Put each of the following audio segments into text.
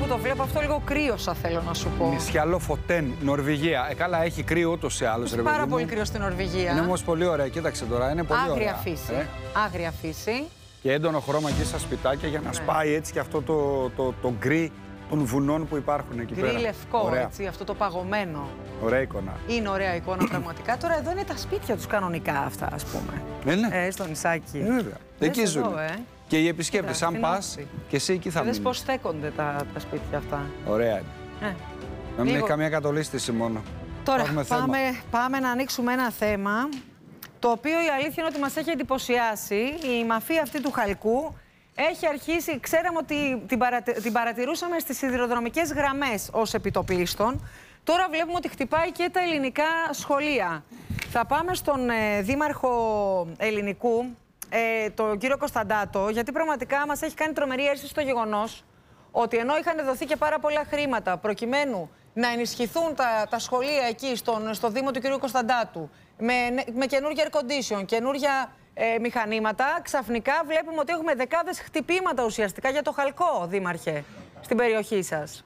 το βλέπω αυτό λίγο κρύωσα, θέλω να σου πω. Νησιά Λοφοτέν, Νορβηγία. Καλά, έχει κρύο ούτως ή άλλως. Έχει πάρα πολύ κρύο στην Νορβηγία. Είναι όμως πολύ ωραία. Κοίταξε τώρα, είναι πολύ Άγρια ωραία. φύση. Άγρια φύση. Και έντονο χρώμα εκεί στα σπιτάκια για να σπάει έτσι και αυτό το γκρι των βουνών που υπάρχουν εκεί πέρα. Γκρι λευκό, ωραία. έτσι, αυτό το παγωμένο. Ωραία εικόνα. Είναι ωραία εικόνα πραγματικά. Τώρα εδώ είναι τα σπίτια τους κανονικά αυτά, ας πούμε. Ναι. Στο νησάκι. Βέβαια. Εκεί ζουν. Και οι επισκέπτες, αν πας και εσύ εκεί θα μείνεις. Δες πώς στέκονται τα σπίτια αυτά. Ωραία είναι. Να μην έχει καμία κατολίσθηση μόνο. Τώρα πάμε να ανοίξουμε ένα θέμα, το οποίο η αλήθεια είναι ότι μας έχει εντυπωσιάσει. Η μαφία αυτή του χαλκού έχει αρχίσει, ξέραμε ότι την παρατηρούσαμε στις σιδηροδρομικές γραμμές ως επιτοπλίστων. Τώρα βλέπουμε ότι χτυπάει και τα ελληνικά σχολεία. Θα πάμε στον δήμαρχο Ελληνικού, τον κύριο Κωνσταντάτο, γιατί πραγματικά μας έχει κάνει τρομερή αίσθηση το γεγονός ότι ενώ είχαν δοθεί και πάρα πολλά χρήματα προκειμένου να ενισχυθούν τα σχολεία εκεί στο Δήμο του κ. Κωνσταντάτου με καινούργια air condition, καινούργια μηχανήματα, ξαφνικά βλέπουμε ότι έχουμε δεκάδες χτυπήματα ουσιαστικά για το χαλκό, δήμαρχε, στην περιοχή σας.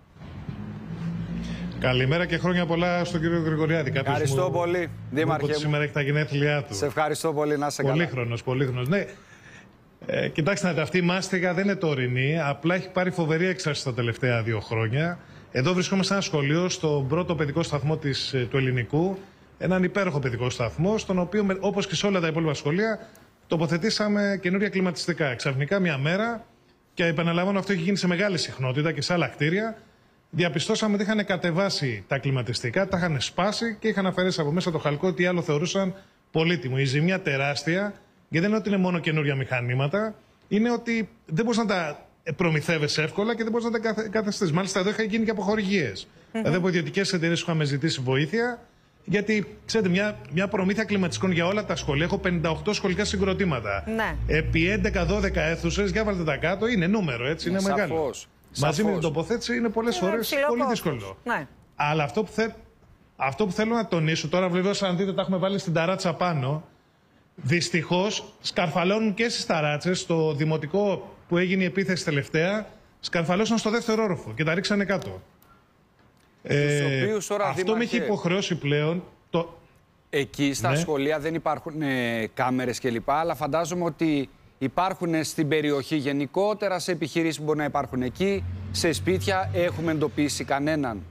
Καλημέρα και χρόνια πολλά στον κύριο Γρηγοριάδη. Ευχαριστώ πολύ, δήμαρχε. Σήμερα έχει τα γενέθλιά του. Σε ευχαριστώ πολύ, να είσαι καλά. Πολύχρονος. Ναι. Κοιτάξτε, αυτή η μάστιγα δεν είναι τωρινή. Απλά έχει πάρει φοβερή έξαρση τα τελευταία 2 χρόνια. Εδώ βρισκόμαστε σε ένα σχολείο, στον πρώτο παιδικό σταθμό του Ελληνικού. Έναν υπέροχο παιδικό σταθμό, στον οποίο, όπως και σε όλα τα υπόλοιπα σχολεία, τοποθετήσαμε καινούρια κλιματιστικά. Ξαφνικά μια μέρα, και επαναλαμβάνω, αυτό έχει γίνει σε μεγάλη συχνότητα και σε άλλα κτίρια. Διαπιστώσαμε ότι είχαν κατεβάσει τα κλιματιστικά, τα είχαν σπάσει και είχαν αφαιρέσει από μέσα το χαλκό, ότι άλλο θεωρούσαν πολύτιμο. Η ζημιά τεράστια, γιατί δεν είναι ότι είναι μόνο καινούρια μηχανήματα, είναι ότι δεν μπορεί να τα προμηθεύεσαι εύκολα και δεν μπορεί να τα καταστήσει. Μάλιστα, εδώ είχαν γίνει και αποχορηγίες. Δηλαδή, από ιδιωτικές εταιρείες είχαμε ζητήσει βοήθεια, γιατί ξέρετε, μια προμήθεια κλιματιστικών για όλα τα σχολεία. Έχω 58 σχολικά συγκροτήματα. Ναι. Επί 11-12 αίθουσες, για βάλτε τα κάτω, είναι νούμερο, έτσι, είναι μεγάλο. Μαζί με την τοποθέτηση είναι πολλές φορές πολύ δύσκολο. Ναι. Αλλά αυτό που θέλω να τονίσω, τώρα βεβαίως αν δείτε τα έχουμε βάλει στην ταράτσα πάνω, δυστυχώς σκαρφαλώνουν και στις ταράτσες. Στο δημοτικό που έγινε η επίθεση τελευταία, σκαρφαλώσαν στο δεύτερο όροφο και τα ρίξανε κάτω. Αυτό με έχει υποχρεώσει πλέον. Εκεί στα σχολεία δεν υπάρχουν κάμερες κλπ. Αλλά φαντάζομαι ότι υπάρχουν στην περιοχή γενικότερα, σε επιχειρήσεις που μπορεί να υπάρχουν εκεί, σε σπίτια. Έχουμε εντοπίσει κανέναν?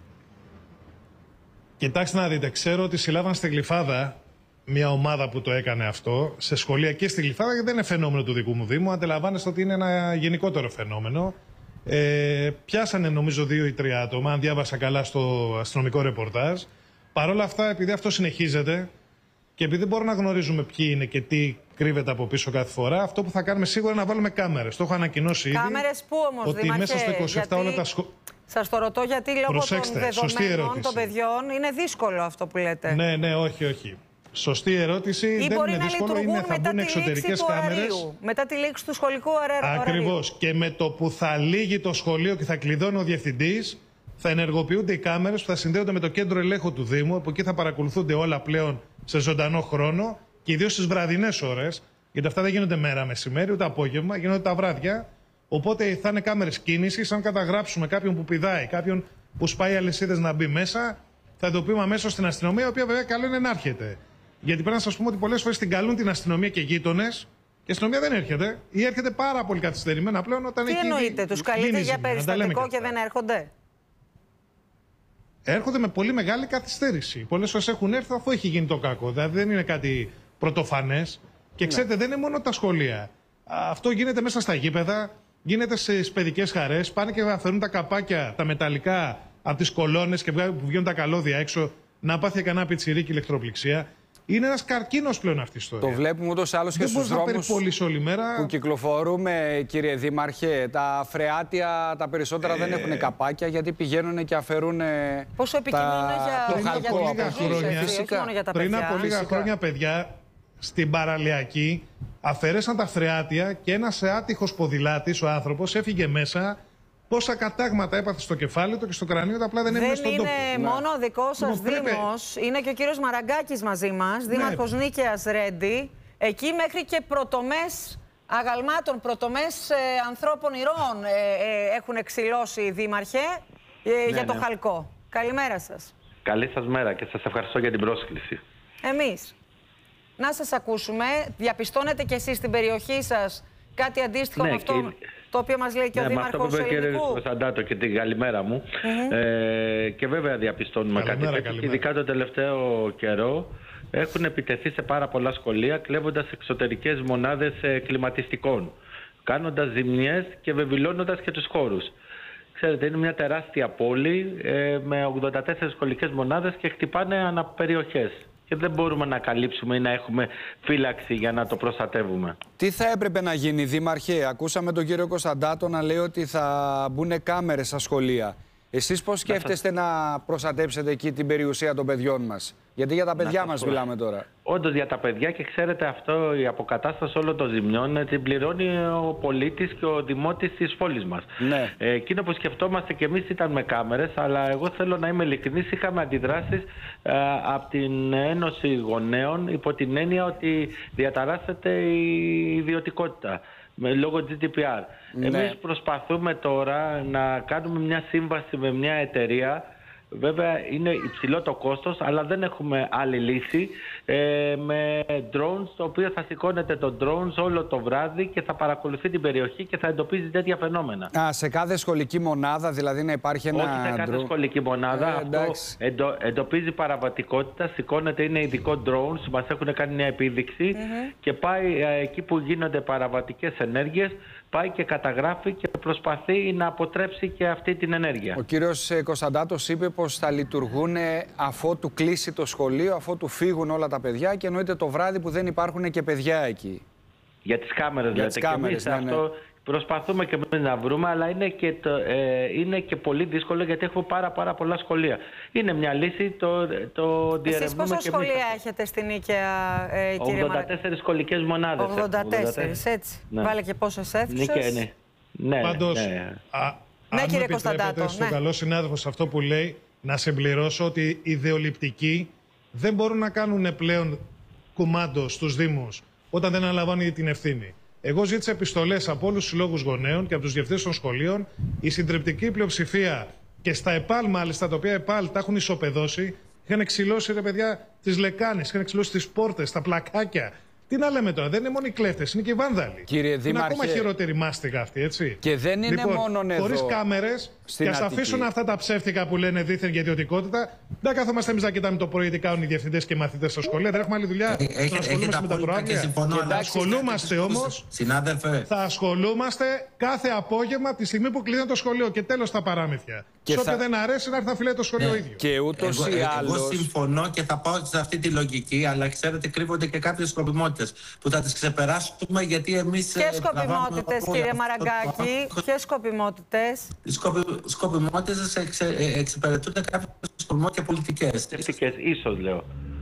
Κοιτάξτε να δείτε, ξέρω ότι συλλάβαν στη Γλυφάδα μια ομάδα που το έκανε αυτό, σε σχολεία και στη Γλυφάδα, γιατί δεν είναι φαινόμενο του δικού μου Δήμου. Αντιλαμβάνεστε ότι είναι ένα γενικότερο φαινόμενο. Πιάσανε νομίζω 2 ή 3 άτομα, αν διάβασα καλά στο αστυνομικό ρεπορτάζ. Παρ' όλα αυτά, επειδή αυτό συνεχίζεται και επειδή δεν μπορούμε να γνωρίζουμε ποιοι είναι και τι κρύβεται από πίσω κάθε φορά, αυτό που θα κάνουμε σίγουρα είναι να βάλουμε κάμερες. Το έχω ανακοινώσει ήδη. Κάμερες πού όμως, ότι δήμαρχε, μέσα στο 27 όλα τα σχολεία. Σας το ρωτώ γιατί λόγω των δεδομένων των παιδιών είναι δύσκολο αυτό που λέτε. Ναι, όχι. Σωστή ερώτηση. Ή δεν μπορεί είναι να δύσκολο, λειτουργούν θα μπουν εξωτερικές κάμερες. Μετά τη λήξη του σχολικού ωραρίου. Ακριβώς. Και με το που θα λύγει το σχολείο και θα κλειδώνει ο διευθυντής, θα ενεργοποιούνται οι κάμερες που θα συνδέονται με το κέντρο ελέγχου του Δήμου. Από εκεί θα παρακολουθούνται όλα πλέον σε ζωντανό χρόνο και ιδίως στις βραδινές ώρες. Γιατί αυτά δεν γίνονται μέρα μεσημέρι ούτε απόγευμα, γίνονται τα βράδια. Οπότε θα είναι κάμερες κίνησης. Αν καταγράψουμε κάποιον που πηδάει, κάποιον που σπάει αλυσίδες να μπει μέσα, θα ειδοποιούμε αμέσως στην αστυνομία, η οποία βέβαια καλό είναι να έρχεται. Γιατί πρέπει να σας πούμε ότι πολλές φορές την καλούν την αστυνομία και γείτονες και η αστυνομία δεν έρχεται ή έρχεται πάρα πολύ καθυστερημένα πλέον όταν έχει. Τι εννοείτε, τους καλείτε για περιστατικό και δεν έρχονται? Έρχονται με πολύ μεγάλη καθυστέρηση. Πολλές φορές έχουν έρθει αφού έχει γίνει το κακό. Δηλαδή δεν είναι κάτι πρωτοφανές. Και ξέρετε, δεν είναι μόνο τα σχολεία. Αυτό γίνεται μέσα στα γήπεδα, γίνεται στις παιδικές χαρές. Πάνε και αφαιρούν τα καπάκια, τα μεταλλικά από τις κολόνες και που βγαίνουν τα καλώδια έξω, να πάθει κανένα πιτσιρίκι ηλεκτροπληξία. Είναι ένας καρκίνος πλέον αυτή η ιστορία. Το βλέπουμε ούτως ή άλλως και στους δρόμους όλη μέρα που κυκλοφορούμε, κύριε Δήμαρχε. Τα φρεάτια τα περισσότερα δεν έχουν καπάκια, γιατί πηγαίνουν και αφαιρούν. Πόσο επικίνδυνο για τα παιδιά. Πριν από λίγα χρόνια, παιδιά, στην παραλιακή αφαιρέσαν τα φρεάτια και ένας άτυχος ποδηλάτης, ο άνθρωπος, έφυγε μέσα. Πόσα κατάγματα έπαθε στο κεφάλι του και στο κρανίο του, απλά δεν έμεινε στον τόπο. Δεν είναι μόνο ο δικός σας Δήμος, είναι και ο κύριος Μαραγκάκης μαζί μας, δήμαρχος Νίκαιας Ρέντι. Εκεί μέχρι και πρωτομές αγαλμάτων, πρωτομές ανθρώπων ηρώων έχουν εξηλώσει, Δήμαρχε, για το Χαλκό. Καλημέρα σας. Καλή σας μέρα και σας ευχαριστώ για την πρόσκληση. Εμείς. Να σας ακούσουμε. Διαπιστώνετε κι εσείς στην περιοχή σας κάτι αντίστοιχο με αυτό το οποίο μας λέει και ο Δήμαρχος του Ελληνικού? Ναι, με αυτό που είπε ο κ. Κωνσταντάτο και την καλημέρα μου. Και βέβαια διαπιστώνουμε κάτι τέτοιο. Ειδικά το τελευταίο καιρό έχουν επιτεθεί σε πάρα πολλά σχολεία κλέβοντας εξωτερικές μονάδες κλιματιστικών, κάνοντας ζημιές και βεβηλώνοντας και τους χώρους. Ξέρετε, είναι μια τεράστια πόλη με 84 σχολικές μονάδες και χτυπάνε αναπεριοχές. Και δεν μπορούμε να καλύψουμε ή να έχουμε φύλαξη για να το προστατεύουμε. Τι θα έπρεπε να γίνει, Δήμαρχε? Ακούσαμε τον κύριο Κωνσταντάτο να λέει ότι θα μπουν κάμερες στα σχολεία. Εσείς πώς σκέφτεστε να προστατέψετε εκεί την περιουσία των παιδιών μας? Γιατί για τα παιδιά μας μιλάμε τώρα. Όντως για τα παιδιά, και ξέρετε αυτό, η αποκατάσταση όλων των ζημιών την πληρώνει ο πολίτης και ο δημότης της πόλης μας. Ναι. Εκείνο που σκεφτόμαστε και εμείς ήταν με κάμερες, αλλά εγώ θέλω να είμαι ειλικρινής, είχαμε αντιδράσεις από την Ένωση Γονέων υπό την έννοια ότι διαταράσσεται η ιδιωτικότητα λόγω GDPR. Ναι. Εμείς προσπαθούμε τώρα να κάνουμε μια σύμβαση με μια εταιρεία. Βέβαια είναι υψηλό το κόστος, αλλά δεν έχουμε άλλη λύση, με drones, το οποίο θα σηκώνεται το drones όλο το βράδυ και θα παρακολουθεί την περιοχή και θα εντοπίζει τέτοια φαινόμενα. Σε κάθε σχολική μονάδα δηλαδή να υπάρχει ένα... Όχι σε κάθε σχολική μονάδα, αυτό εντοπίζει παραβατικότητα, σηκώνεται, είναι ειδικό drones, μας έχουν κάνει μια επίδειξη και πάει εκεί που γίνονται παραβατικές ενέργειες, πάει και καταγράφει και προσπαθεί να αποτρέψει και αυτή την ενέργεια. Ο κύριος Κωνσταντάτος είπε πως θα λειτουργούν αφότου κλείσει το σχολείο, αφότου φύγουν όλα τα παιδιά, και εννοείται το βράδυ που δεν υπάρχουν και παιδιά εκεί. Για τις κάμερες, για τις κάμερες, ναι, αυτό προσπαθούμε και εμείς να βρούμε, αλλά είναι και πολύ δύσκολο γιατί έχουμε πάρα πολλά σχολεία. Είναι μια λύση, το διερευνούμε. Εσείς πόσα σχολεία έχετε στην Νίκαια, κύριε Μαραγκάκη? 84 σχολικές μονάδες. 84, έτσι. Ναι. Βάλε και πόσες αίθουσες. Ναι. Πάντως, αν κύριε Κωνσταντάτο, στον καλό συνάδελφο σε αυτό που λέει, να συμπληρώσω ότι οι ιδεολειπτικοί δεν μπορούν να κάνουν πλέον κουμάντο στους Δήμους όταν δεν αναλαμβάνουν την ευθύνη. Εγώ ζήτησα επιστολές από όλους τους συλλόγους γονέων και από τους διευθυντές των σχολείων. Η συντριπτική πλειοψηφία και στα ΕΠΑΛ, μάλιστα, τα οποία ΕΠΑΛ τα έχουν ισοπεδώσει, είχαν εξηλώσει, ρε παιδιά, τις λεκάνες, είχαν εξηλώσει τις πόρτες, τα πλακάκια. Τι να λέμε τώρα, δεν είναι μόνο οι κλέφτες, είναι και οι βάνδαλοι. Κύριε Δήμαρχε, είναι ακόμα χειρότερη μάστιγα αυτή, έτσι. Και δεν είναι μόνο εδώ. Χωρίς κάμερες, και ας αφήσουν αυτά τα ψεύτικα που λένε δίθεν για ιδιωτικότητα. Δεν καθόμαστε εμείς να κοιτάμε το πρωί τι κάνουν οι διευθυντές και οι μαθητές στα σχολεία. Δεν έχουμε άλλη δουλειά. Έχετε με τα προάγια. Θα ασχολούμαστε όμως. Συνάδελφε. Θα ασχολούμαστε κάθε απόγευμα τη στιγμή που κλείνει το σχολείο. Και τέλος τα παράμυθια. Σε όποια δεν αρέσει να έρθει να φιλάει το σχολείο ίδιο. Και ούτως ή άλλως. Εγώ συμφωνώ και θα πάω σε αυτή τη λογική, αλλά ξέρετε, κρύβονται και κάποιες σκοπιμότητες που θα τις ξεπεράσουμε, γιατί εμείς. Ποιες σκοπιμότητες, κύριε Μαραγκάκη, ποιες σκοπιμότητες? Οι σκοπιμότητες εξυπηρετούν κάποιες σκοπιμότητες και πολιτικές. Ίσως λέω.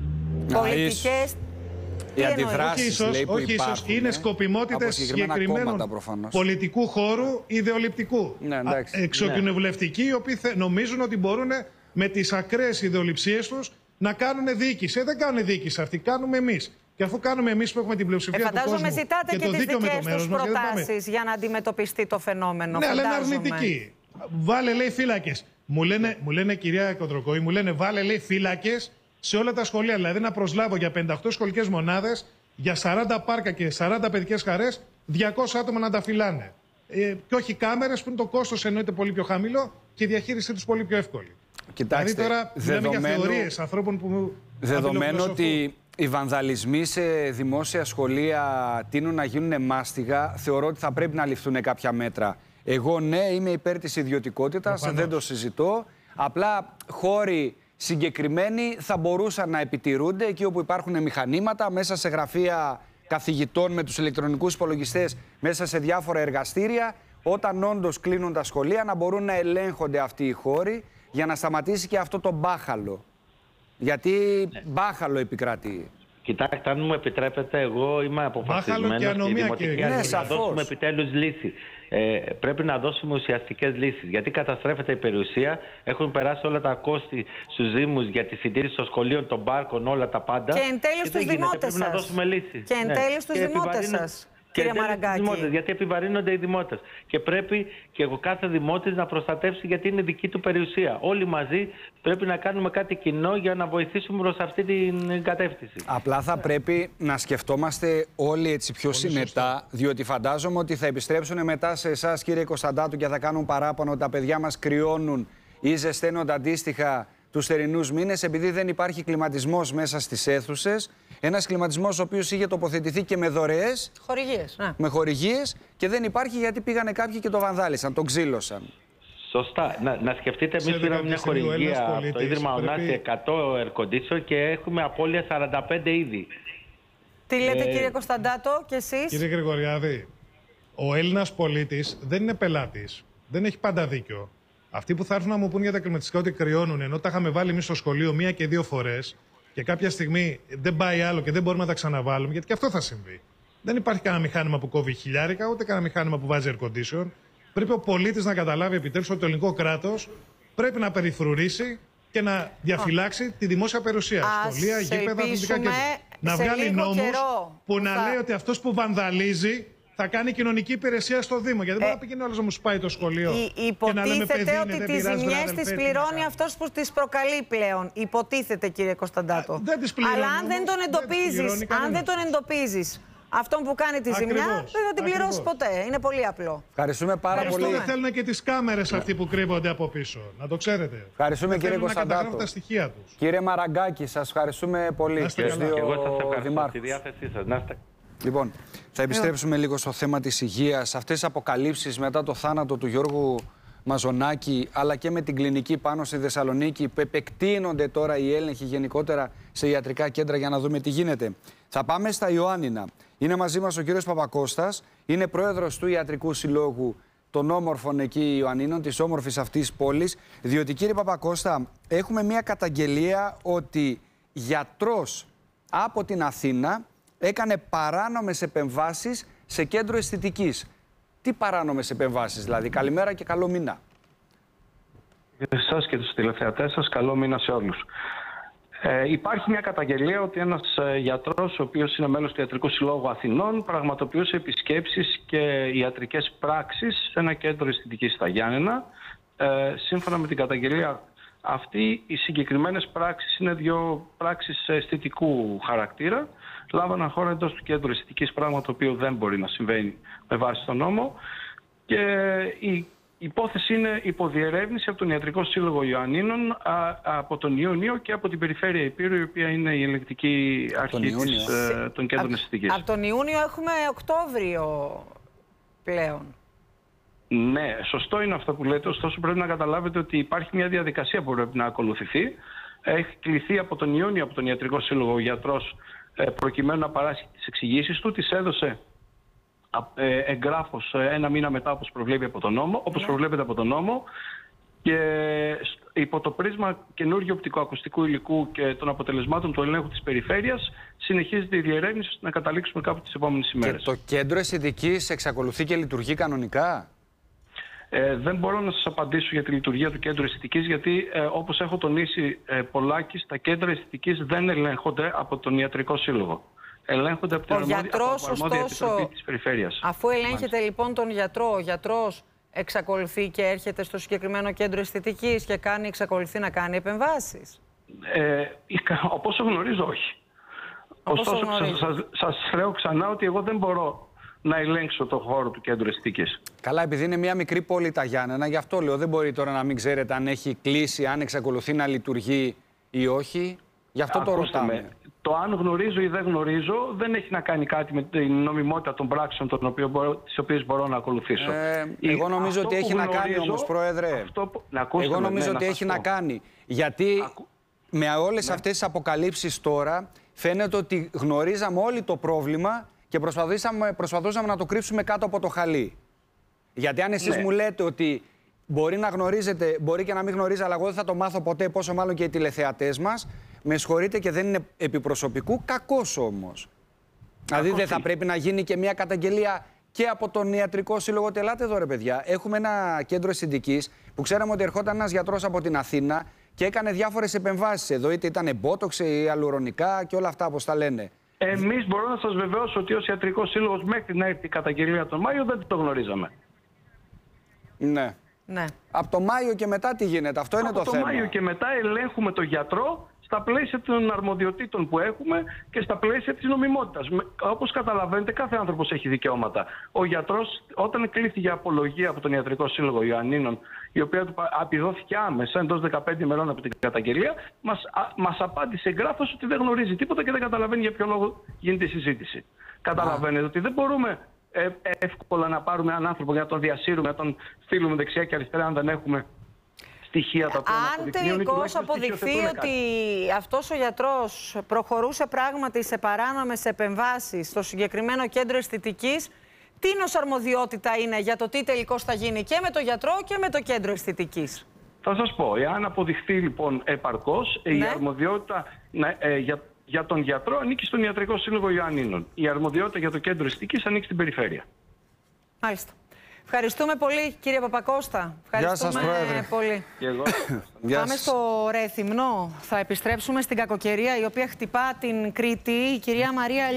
Πολιτικές. Οι αντιδράσεις, όχι ίσως, είναι σκοπιμότητες συγκεκριμένων πολιτικού χώρου, ιδεολειπτικού. Ναι, εξοκοινοβουλευτικοί, οι οποίοι νομίζουν ότι μπορούν με τις ακραίες ιδεολειψίες τους να κάνουν διοίκηση. Δεν κάνουν διοίκηση αυτοί, κάνουμε εμείς. Και αφού κάνουμε εμείς που έχουμε την πλειοψηφία του κόσμου. Φαντάζομαι ζητάτε και τις δικές τους προτάσεις για να αντιμετωπιστεί το φαινόμενο. Ναι, αλλά είναι αρνητικοί. Βάλε, λέει, φύλακες. Μου λένε, κυρία Κοντροκόη, μου λένε βάλε, λέει, φύλακες σε όλα τα σχολεία. Δηλαδή να προσλάβω για 58 σχολικές μονάδες, για 40 πάρκα και 40 παιδικές χαρές, 200 άτομα να τα φυλάνε. Και όχι κάμερες που είναι το κόστος εννοείται πολύ πιο χαμηλό και η διαχείρισή τους πολύ πιο εύκολη. Κοιτάξτε, δηλαδή τώρα μιλάμε για θεωρίες ανθρώπων που. Δεδομένου ότι οι βανδαλισμοί σε δημόσια σχολεία τείνουν να γίνουν μάστιγα, θεωρώ ότι θα πρέπει να ληφθούν κάποια μέτρα. Εγώ ναι, είμαι υπέρ της ιδιωτικότητας, δεν το συζητώ. Απλά χώροι συγκεκριμένοι θα μπορούσαν να επιτηρούνται εκεί όπου υπάρχουν μηχανήματα, μέσα σε γραφεία καθηγητών με τους ηλεκτρονικούς υπολογιστές, μέσα σε διάφορα εργαστήρια, όταν όντως κλείνουν τα σχολεία να μπορούν να ελέγχονται αυτοί οι χώροι για να σταματήσει και αυτό το μπάχαλο. Γιατί μπάχαλο επικρατεί. Κοιτάξτε, αν μου επιτρέπετε, εγώ είμαι αποφασισμένος στη Δημοτική Αρχή να δώσουμε επιτέλους λύση. Πρέπει να δώσουμε ουσιαστικές λύσεις. Γιατί καταστρέφεται η περιουσία, έχουν περάσει όλα τα κόστη στους Δήμους για τη συντήρηση των σχολείων, των πάρκων, όλα τα πάντα. Και εν τέλει στους δημότες σας. Πρέπει να δώσουμε λύση. Και εν τέλει στους δημότες σας. κύριε Μαραγκάκη. Γιατί επιβαρύνονται οι δημότες. Και πρέπει και ο κάθε δημότης να προστατεύσει, γιατί είναι δική του περιουσία. Όλοι μαζί πρέπει να κάνουμε κάτι κοινό για να βοηθήσουμε προς αυτή την κατεύθυνση. Απλά θα πρέπει να σκεφτόμαστε όλοι έτσι πιο συνετά, διότι φαντάζομαι ότι θα επιστρέψουν μετά σε εσάς, κύριε Κωνσταντάτου, και θα κάνουν παράπονο ότι τα παιδιά μας κρυώνουν ή ζεσταίνονται αντίστοιχα τους θερινούς μήνες, επειδή δεν υπάρχει κλιματισμός μέσα στις αίθουσες. Ένας κλιματισμός ο οποίος είχε τοποθετηθεί και με δωρεές, με χορηγίες, και δεν υπάρχει γιατί πήγανε κάποιοι και το βανδάλισαν, τον ξύλωσαν. Σωστά. Να σκεφτείτε, εμείς πήραμε μια χορηγία από το Ίδρυμα Ωνάτη 100 air condition και έχουμε απώλεια 45 ήδη. Τι λέτε, κύριε Κωνσταντάτο, και εσείς? Κύριε Γρηγοριάδη, ο Έλληνας πολίτης δεν είναι πελάτης. Δεν έχει πάντα δίκιο. Αυτοί που θα έρθουν να μου πούν για τα κλιματιστικά ότι κρυώνουν, ενώ τα είχαμε βάλει εμείς στο σχολείο 1 και 2 φορές και κάποια στιγμή δεν πάει άλλο και δεν μπορούμε να τα ξαναβάλουμε, γιατί και αυτό θα συμβεί. Δεν υπάρχει κανένα μηχάνημα που κόβει χιλιάρικα, ούτε κανένα μηχάνημα που βάζει air condition. Πρέπει ο πολίτης να καταλάβει επιτέλους ότι το ελληνικό κράτος πρέπει να περιφρουρήσει και να διαφυλάξει τη δημόσια περιουσία. Σχολεία, γήπεδα, αθλητικά κέντρα. Να βγάλει νόμους που να λέει ότι αυτός που βανδαλίζει θα κάνει κοινωνική υπηρεσία στο Δήμο. Γιατί δεν μπορεί να πηγαίνει όλος να μου σπάει το σχολείο. Υποτίθεται ότι τις ζημιές τις πληρώνει αυτός που τις προκαλεί πλέον. Υποτίθεται, κύριε Κωνσταντάτο. Δεν τις πληρώνει. Αλλά αν δεν τον εντοπίζεις αυτόν που κάνει τη ζημιά, δεν θα την πληρώσει ποτέ. Είναι πολύ απλό. Ευχαριστούμε πάρα πολύ. Δεν θέλουν και τις κάμερες αυτοί που κρύβονται από πίσω. Να το ξέρετε. Ευχαριστούμε, κύριε Κωνσταντάτο. Τα στοιχεία τους. Κύριε Μαραγκάκη, σας ευχαριστούμε πολύ. Εγώ σας ευχαριστώ τη διάθεσή σας. Λοιπόν, θα επιστρέψουμε λίγο στο θέμα της υγείας. Αυτές τις αποκαλύψεις μετά το θάνατο του Γιώργου Μαζονάκη, αλλά και με την κλινική πάνω στη Θεσσαλονίκη, που επεκτείνονται τώρα οι έλεγχοι γενικότερα σε ιατρικά κέντρα, για να δούμε τι γίνεται. Θα πάμε στα Ιωάννινα. Είναι μαζί μας ο κύριος Παπακώστας, είναι πρόεδρος του Ιατρικού Συλλόγου των όμορφων εκεί Ιωαννίνων, της όμορφης αυτής πόλης. Διότι, κύριε Παπακώστα, έχουμε μια καταγγελία ότι γιατρός από την Αθήνα έκανε παράνομες επεμβάσεις σε κέντρο αισθητικής. Τι παράνομες επεμβάσεις, δηλαδή? Καλημέρα και καλό μήνα. Για εσάς και τους τηλεθεατές σας, καλό μήνα σε όλους. Υπάρχει μια καταγγελία ότι ένας γιατρός, ο οποίος είναι μέλος του Ιατρικού Συλλόγου Αθηνών, πραγματοποιούσε επισκέψεις και ιατρικές πράξεις σε ένα κέντρο αισθητικής στα Γιάννενα. Σύμφωνα με την καταγγελία αυτή, οι συγκεκριμένες πράξεις είναι 2 πράξεις αισθητικού χαρακτήρα. Λάβαναν χώρα εντός του κέντρου αισθητικής, πράγμα το οποίο δεν μπορεί να συμβαίνει με βάση τον νόμο. Και η υπόθεση είναι υποδιερεύνηση από τον Ιατρικό Σύλλογο Ιωαννίνων, από τον Ιούνιο και από την Περιφέρεια Ηπείρου, η οποία είναι η ελεγκτική αρχή των κέντρων αισθητικής. Από τον Ιούνιο έχουμε Οκτώβριο πλέον. Ναι, σωστό είναι αυτό που λέτε, ωστόσο πρέπει να καταλάβετε ότι υπάρχει μια διαδικασία που πρέπει να ακολουθηθεί. Έχει κληθεί από τον Ιούνιο από τον Ιατρικό Σύλλογο ο γιατρός προκειμένου να παράσχει τις εξηγήσεις του, τις έδωσε εγγράφος 1 μήνα μετά, όπως προβλέπεται από τον νόμο, και υπό το πρίσμα καινούργιου οπτικοακουστικού υλικού και των αποτελεσμάτων του ελέγχου της περιφέρειας συνεχίζεται η διερεύνηση ώστε να καταλήξουμε κάπου τις επόμενες ημέρες. Και το κέντρο αισθητικής εξακολουθεί και λειτουργεί κανονικά? Δεν μπορώ να σας απαντήσω για τη λειτουργία του κέντρου αισθητικής, γιατί όπως έχω τονίσει πολλάκις, τα κέντρα αισθητικής δεν ελέγχονται από τον Ιατρικό Σύλλογο. Ελέγχονται από την αρμόδια επιτροπή της περιφέρειας. Αφού ελέγχεται λοιπόν τον γιατρό, ο γιατρός εξακολουθεί και έρχεται στο συγκεκριμένο κέντρο αισθητικής και εξακολουθεί να κάνει επεμβάσεις? Όπως γνωρίζω, όχι. Ωστόσο, σας λέω ξανά ότι εγώ δεν μπορώ να ελέγξω το χώρο του κέντρου αισθητικής. Καλά, επειδή είναι μια μικρή πόλη τα Γιάννενα, γι' αυτό λέω, δεν μπορεί τώρα να μην ξέρετε αν έχει κλείσει, αν εξακολουθεί να λειτουργεί ή όχι. Γι' αυτό το ρωτάμε. Το αν γνωρίζω ή δεν γνωρίζω δεν έχει να κάνει κάτι με την νομιμότητα των πράξεων τις οποίες μπορώ να ακολουθήσω. Εγώ νομίζω ότι έχει να κάνει όμως, Πρόεδρε. Εγώ νομίζω ότι έχει να κάνει. Γιατί με όλες αυτές τις αποκαλύψεις τώρα φαίνεται ότι γνωρίζαμε όλοι το πρόβλημα και προσπαθούσαμε να το κρύψουμε κάτω από το χαλί. Γιατί αν εσείς μου λέτε ότι μπορεί να γνωρίζετε, μπορεί και να μην γνωρίζει, αλλά εγώ δεν θα το μάθω ποτέ, πόσο μάλλον και οι τηλεθεατές μας, με συγχωρείτε και δεν είναι επιπροσωπικού, κακός όμως. Δηλαδή δεν θα πρέπει να γίνει και μια καταγγελία και από τον Ιατρικό Σύλλογο? Ελάτε εδώ ρε παιδιά, έχουμε ένα κέντρο αισθητικής που ξέραμε ότι ερχόταν ένας γιατρός από την Αθήνα και έκανε διάφορες επεμβάσεις εδώ, είτε ήταν μπότοξ ή αλουρονικά και όλα αυτά όπως τα λένε. Εμείς μπορώ να σας βεβαιώσω ότι ως Ιατρικός Σύλλογος μέχρι να έρθει η καταγγελία τον Μάιο δεν το γνωρίζαμε. Ναι. Ναι. Από το Μάιο και μετά τι γίνεται, αυτό είναι το θέμα. Από το Μάιο και μετά ελέγχουμε τον γιατρό στα πλαίσια των αρμοδιοτήτων που έχουμε και στα πλαίσια της νομιμότητας. Όπως καταλαβαίνετε, κάθε άνθρωπος έχει δικαιώματα. Ο γιατρός, όταν κλήθηκε για απολογία από τον Ιατρικό Σύλλογο Ιωαννίνων, η οποία του επιδόθηκε άμεσα εντός 15 ημερών από την καταγγελία, μας απάντησε εγγράφος ότι δεν γνωρίζει τίποτα και δεν καταλαβαίνει για ποιο λόγο γίνεται η συζήτηση. Καταλαβαίνετε ότι δεν μπορούμε εύκολα να πάρουμε έναν άνθρωπο για να τον διασύρουμε, να τον στείλουμε δεξιά και αριστερά, αν δεν έχουμε στοιχεία τα οποία αν τελικώς αποδειχθεί ότι αυτός ο γιατρός προχωρούσε πράγματι σε παράνομες επεμβάσεις στο συγκεκριμένο κέντρο αισθητικής, τι αρμοδιότητα είναι για το τι τελικώς θα γίνει και με το γιατρό και με το κέντρο αισθητικής? Θα σας πω, εάν αποδειχθεί λοιπόν επαρκώς, η αρμοδιότητα για τον γιατρό ανήκει στον Ιατρικό Σύλλογο Ιωαννίνων. Η αρμοδιότητα για το κέντρο αισθητικής ανήκει στην περιφέρεια. Μάλιστα. Ευχαριστούμε πολύ, κύριε Παπακώστα. Ευχαριστούμε Γεια σας, Πρόεδρε. πολύ. Και εγώ. Πάμε στο Ρέθυμνο. Θα επιστρέψουμε στην κακοκαιρία η οποία χτυπά την Κρήτη. Η κυρία Μαρία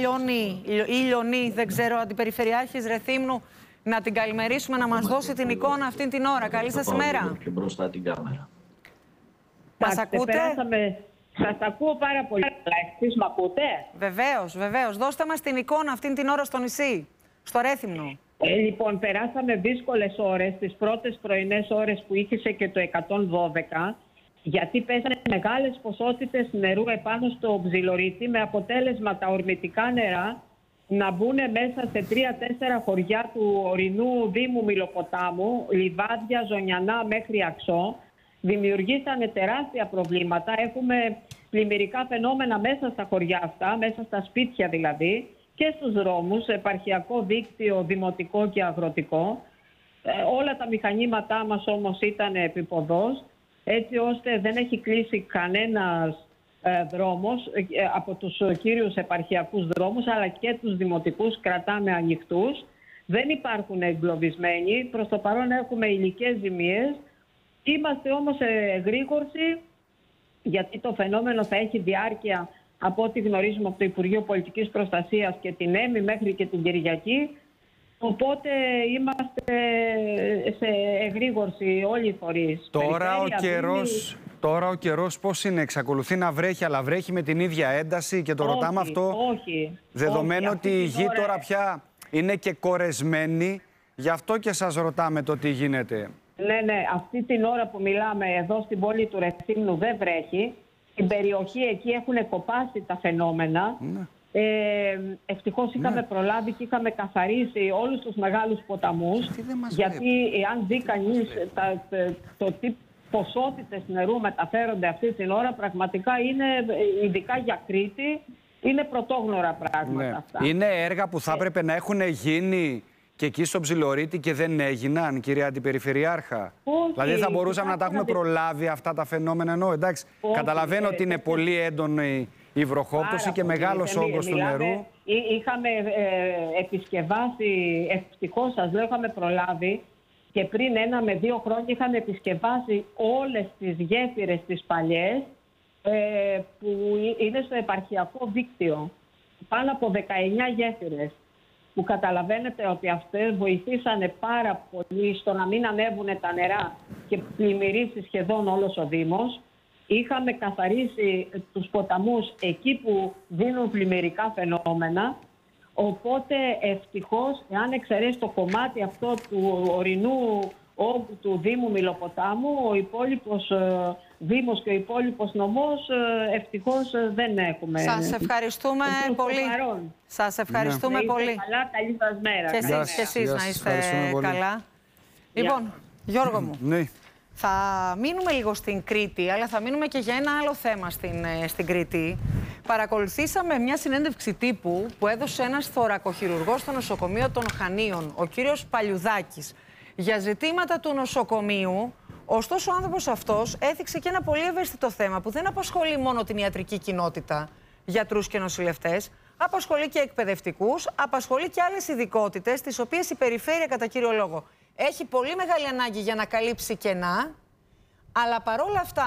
Λιονή, δεν ξέρω, αντιπεριφερειάρχης Ρεθύμνου, να την καλημερίσουμε, να μας δώσει την εικόνα αυτήν την ώρα. Καλή σας ημέρα. Και μπροστά την κάμερα. Μας ακούτε? Σας ακούω πάρα πολύ. Εσείς μ' ακούτε? Βεβαίως, βεβαίως. Δώστε μας την εικόνα αυτήν την ώρα στο νησί, στο Ρέθυμνο. Λοιπόν, περάσαμε δύσκολες ώρες, τις πρώτες πρωινές ώρες που είχε και το 112, γιατί πέσανε μεγάλες ποσότητες νερού επάνω στο Ψιλορίτη, με αποτέλεσμα τα ορμητικά νερά να μπουν μέσα σε 3-4 χωριά του ορεινού Δήμου Μιλοποτάμου, Λιβάδια, Ζωνιανά μέχρι Αξό. Δημιουργήσανε τεράστια προβλήματα. Έχουμε πλημμυρικά φαινόμενα μέσα στα χωριά αυτά, μέσα στα σπίτια δηλαδή, και στους δρόμους, επαρχιακό δίκτυο, δημοτικό και αγροτικό. Όλα τα μηχανήματά μας όμως ήταν επιποδός, έτσι ώστε δεν έχει κλείσει κανένας δρόμος από τους κύριους επαρχιακούς δρόμους, αλλά και τους δημοτικούς κρατάμε ανοιχτούς. Δεν υπάρχουν εγκλωβισμένοι, προς το παρόν έχουμε υλικές ζημίες. Είμαστε όμως σε εγρήγορση, γιατί το φαινόμενο θα έχει διάρκεια, από ό,τι γνωρίζουμε από το Υπουργείο Πολιτικής Προστασίας, και την ΕΜΗ μέχρι και την Κυριακή. Οπότε είμαστε σε εγρήγορση όλοι οι φορείς. Τώρα ο καιρός πώς είναι, εξακολουθεί να βρέχει, αλλά βρέχει με την ίδια ένταση και το ρωτάμε αυτό δεδομένου ότι η γη τώρα πια είναι και κορεσμένη, γι' αυτό και σας ρωτάμε το τι γίνεται. Ναι, αυτή την ώρα που μιλάμε εδώ στην πόλη του Ρεθύμνου δεν βρέχει. Στην περιοχή εκεί έχουν κοπάσει τα φαινόμενα. Ευτυχώς είχαμε προλάβει και είχαμε καθαρίσει όλους τους μεγάλους ποταμούς. Γιατί αν δει κανείς το τι ποσότητες νερού μεταφέρονται αυτή την ώρα, πραγματικά είναι, ειδικά για Κρήτη, είναι πρωτόγνωρα πράγματα αυτά. Είναι έργα που θα έπρεπε να έχουν γίνει και εκεί στο Ψιλορίτη και δεν έγιναν, κυρία Αντιπεριφερειάρχα? Δηλαδή θα μπορούσαμε να τα έχουμε προλάβει αυτά τα φαινόμενα? Εντάξει, καταλαβαίνω ότι είναι πολύ έντονη η βροχόπτωση και μεγάλος όγκος του νερού. Είχαμε επισκευάσει, ευτυχώς σας λέω, είχαμε προλάβει, και πριν 1 με 2 χρόνια είχαμε επισκευάσει όλες τις γέφυρες τις παλιές που είναι στο επαρχιακό δίκτυο. Πάνω από 19 γέφυρες. Που καταλαβαίνετε ότι αυτές βοηθήσανε πάρα πολύ στο να μην ανέβουν τα νερά και πλημμυρίσει σχεδόν όλος ο Δήμος. Είχαμε καθαρίσει τους ποταμούς εκεί που δίνουν πλημμυρικά φαινόμενα. Οπότε ευτυχώς, εάν εξαιρέσει το κομμάτι αυτό του ορεινού όγκου του Δήμου Μιλοποτάμου, ο υπόλοιπος Δήμος και ο υπόλοιπος νομός ευτυχώς δεν έχουμε. Σας ευχαριστούμε πολύ. Σας ευχαριστούμε πολύ. Καλά, καλή σας μέρα. Και εσείς να είστε καλά. Λοιπόν, Γιώργο μου, θα μείνουμε λίγο στην Κρήτη, αλλά θα μείνουμε και για ένα άλλο θέμα στην Κρήτη. Παρακολουθήσαμε μια συνέντευξη τύπου που έδωσε ένας θωρακοχειρουργός στο νοσοκομείο των Χανίων, ο κύριος Παλιουδάκης, για ζητήματα του νοσοκομείου. Ωστόσο, ο άνθρωπος αυτός έθιξε και ένα πολύ ευαίσθητο θέμα που δεν απασχολεί μόνο την ιατρική κοινότητα, γιατρούς και νοσηλευτές, απασχολεί και εκπαιδευτικούς, απασχολεί και άλλες ειδικότητες, τις οποίες η περιφέρεια κατά κύριο λόγο έχει πολύ μεγάλη ανάγκη για να καλύψει κενά, αλλά παρόλα αυτά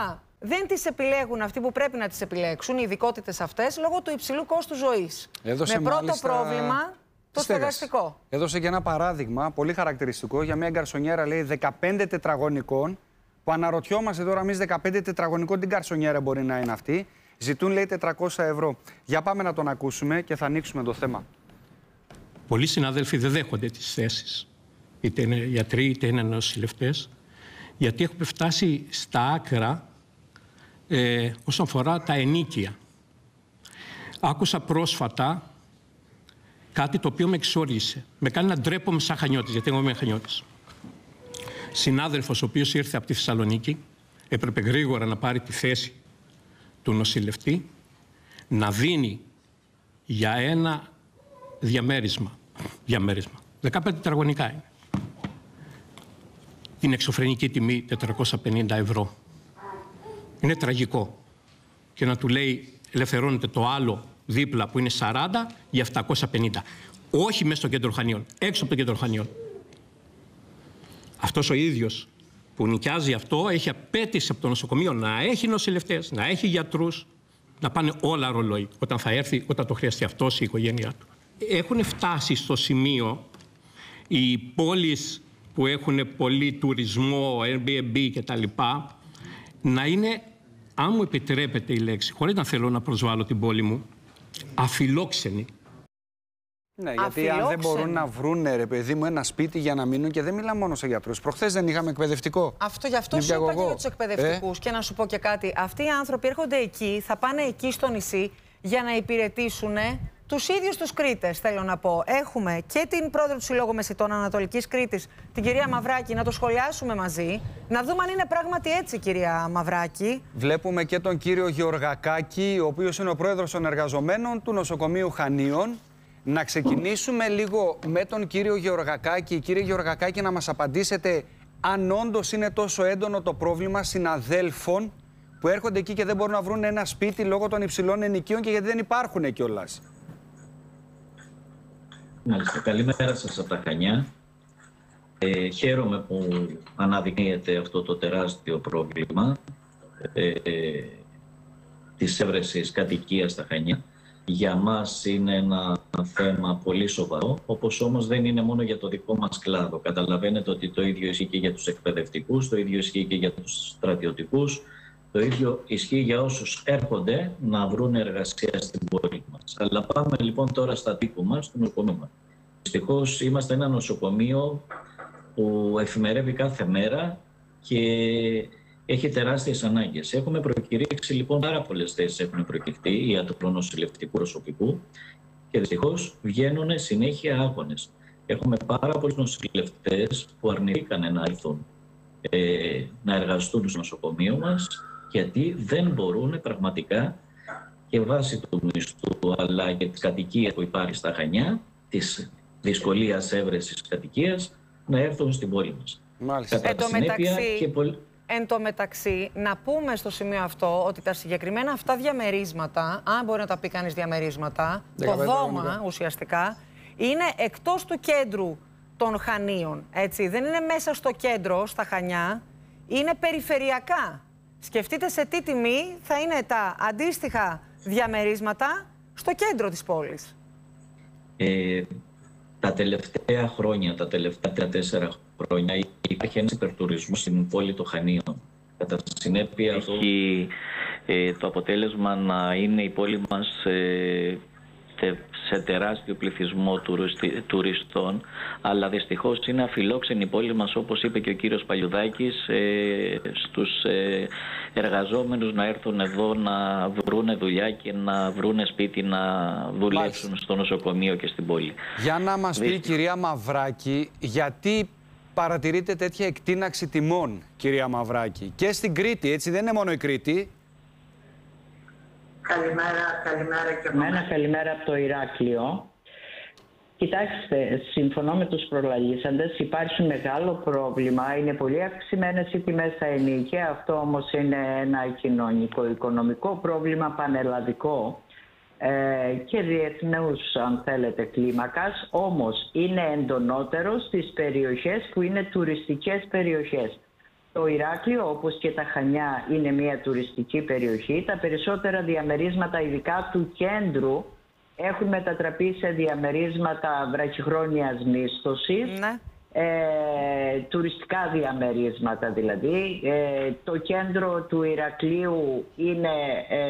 δεν τις επιλέγουν αυτοί που πρέπει να τις επιλέξουν, οι ειδικότητες αυτές, λόγω του υψηλού κόστου ζωής. Με πρώτο πρόβλημα το στεγαστικό. Έδωσε και ένα παράδειγμα πολύ χαρακτηριστικό για μια γκαρσονιέρα, λέει, 15 τετραγωνικών, που αναρωτιόμαστε τώρα εμείς 15 τετραγωνικών τι γκαρσονιέρα μπορεί να είναι αυτή. Ζητούν, λέει, 400 ευρώ. Για πάμε να τον ακούσουμε και θα ανοίξουμε το θέμα. Πολλοί συνάδελφοι δεν δέχονται τις θέσεις, είτε είναι γιατροί είτε είναι νοσηλευτές, γιατί έχουμε φτάσει στα άκρα όσον αφορά τα ενοίκια. Άκουσα πρόσφατα κάτι το οποίο με εξόρισε. Με κάνει να ντρέπομαι σαν Χανιώτης, γιατί εγώ είμαι Χανιώτης. Συνάδελφος ο οποίος ήρθε από τη Θεσσαλονίκη, έπρεπε γρήγορα να πάρει τη θέση του νοσηλευτή, να δίνει για ένα διαμέρισμα, 15 τετραγωνικά είναι, την εξωφρενική τιμή 450 ευρώ. Είναι τραγικό. Και να του λέει ελευθερώνεται το άλλο δίπλα που είναι 40 για 750. Όχι μέσα στο κέντρο Χανίων, έξω από το κέντρο Χανίων. Αυτός ο ίδιος που νοικιάζει αυτό έχει απέτηση από το νοσοκομείο να έχει νοσηλευτές, να έχει γιατρούς, να πάνε όλα ρολόι όταν θα έρθει, όταν το χρειαστεί αυτός η οικογένειά του. Έχουν φτάσει στο σημείο οι πόλεις που έχουν πολύ τουρισμό, Airbnb κτλ. Να είναι, αν μου επιτρέπετε η λέξη, χωρίς να θέλω να προσβάλλω την πόλη μου, αφιλόξενοι. Ναι, γιατί αν δεν μπορούν να βρουν, ρε παιδί μου, ένα σπίτι για να μείνουν, και δεν μιλάμε μόνο σε γιατρούς. Προχθές δεν είχαμε εκπαιδευτικό. Γι' αυτό σου είπα και για τους εκπαιδευτικούς. Και να σου πω και κάτι. Αυτοί οι άνθρωποι έρχονται εκεί, θα πάνε εκεί στο νησί για να υπηρετήσουν τους ίδιους τους Κρήτες, θέλω να πω. Έχουμε και την πρόεδρο του Συλλόγου Μεσητών Ανατολικής Κρήτης, την κυρία Μαυράκη, να το σχολιάσουμε μαζί. Να δούμε αν είναι πράγματι έτσι, κυρία Μαυράκη. Βλέπουμε και τον κύριο Γεωργακάκη, ο οποίος είναι ο πρόεδρος των εργαζομένων του νοσοκομείου Χανίων. Να ξεκινήσουμε λίγο με τον κύριο Γεωργακάκη. Κύριε Γεωργακάκη, να μας απαντήσετε αν όντως είναι τόσο έντονο το πρόβλημα συναδέλφων που έρχονται εκεί και δεν μπορούν να βρουν ένα σπίτι λόγω των υψηλών ενοικίων και γιατί δεν υπάρχουν κιόλας. Μάλιστα. Καλημέρα σας από τα Χανιά. Χαίρομαι που αναδεικνύεται αυτό το τεράστιο πρόβλημα της έβρεσης κατοικίας στα Χανιά. Για μας είναι ένα θέμα πολύ σοβαρό, όπως όμως δεν είναι μόνο για το δικό μας κλάδο. Καταλαβαίνετε ότι το ίδιο ισχύει και για τους εκπαιδευτικούς, το ίδιο ισχύει και για τους στρατιωτικούς, το ίδιο ισχύει για όσους έρχονται να βρουν εργασία στην πόλη μας. Αλλά πάμε λοιπόν τώρα στα τύπου μας, στο νοσοκομείο μας. Δυστυχώς είμαστε ένα νοσοκομείο που εφημερεύει κάθε μέρα και έχει τεράστιες ανάγκες. Έχουμε προκηρύξει λοιπόν πάρα πολλές θέσεις, έχουν προκηρυχθεί ιατρονοσηλευτικού προσωπικού και δυστυχώς βγαίνουν συνέχεια άγονες. Έχουμε πάρα πολλούς νοσηλευτές που αρνηθήκαν να έρθουν να εργαστούν στο νοσοκομείο μας, γιατί δεν μπορούν πραγματικά και βάσει του μισθού αλλά και της κατοικίας που υπάρχει στα Χανιά, της δυσκολίας έβρεσης κατοικίας, να έρθουν στην πόλη μας. Μάλιστα. Εν τω μεταξύ, να πούμε στο σημείο αυτό ότι τα συγκεκριμένα αυτά διαμερίσματα, αν μπορεί να τα πει κανείς διαμερίσματα, το δώμα ουσιαστικά, είναι εκτός του κέντρου των Χανίων. Έτσι. Δεν είναι μέσα στο κέντρο, στα Χανιά, είναι περιφερειακά. Σκεφτείτε σε τι τιμή θα είναι τα αντίστοιχα διαμερίσματα στο κέντρο της πόλης. Τα τελευταία χρόνια, τα τελευταία 3-4 χρόνια, υπάρχει ένας υπερτουρισμός στην πόλη των Χανίων. Κατά συνέπεια, έχει το αποτέλεσμα να είναι η πόλη μας σε τεράστιο πληθυσμό τουριστών, αλλά δυστυχώς είναι αφιλόξενη η πόλη μας, όπως είπε και ο κύριος Παλιουδάκης, στους εργαζόμενους να έρθουν εδώ να βρούνε δουλειά και να βρούνε σπίτι να δουλέψουν στο νοσοκομείο και στην πόλη. Για να μας πει, κυρία Μαυράκη, γιατί παρατηρείτε τέτοια εκτείναξη τιμών, κυρία Μαυράκη, και στην Κρήτη, έτσι, δεν είναι μόνο η Κρήτη. Καλημέρα και από μένα. Καλημέρα από το Ηράκλειο. Κοιτάξτε, συμφωνώ με τους προλαλήσαντες, υπάρχει μεγάλο πρόβλημα, είναι πολύ αυξημένες οι τιμές στα ενοίκια, αυτό όμως είναι ένα κοινωνικό-οικονομικό πρόβλημα πανελλαδικό και διεθνούς, αν θέλετε, κλίμακας, όμως είναι εντονότερο στις περιοχές που είναι τουριστικές περιοχές. Το Ηράκλειο, όπως και τα Χανιά, είναι μια τουριστική περιοχή. Τα περισσότερα διαμερίσματα, ειδικά του κέντρου, έχουν μετατραπεί σε διαμερίσματα βραχυχρόνιας μίσθωσης. Ναι. Τουριστικά διαμερίσματα δηλαδή. Το κέντρο του Ηρακλείου είναι